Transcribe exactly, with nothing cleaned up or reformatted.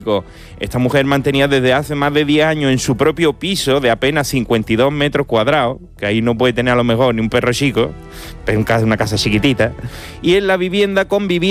Esta mujer mantenía desde hace más de diez años en su propio piso de apenas cincuenta y dos metros cuadrados, que ahí no puede tener a lo mejor ni un perro chico, pero una casa chiquitita, y en la vivienda convivía